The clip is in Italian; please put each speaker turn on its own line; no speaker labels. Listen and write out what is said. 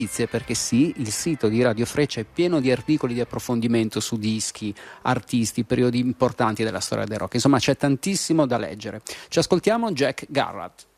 notizie, perché sì, il sito di Radio Freccia è pieno di articoli di approfondimento su dischi, artisti, periodi importanti della storia del rock. Insomma, c'è tantissimo da leggere. Ci ascoltiamo Jack Garratt.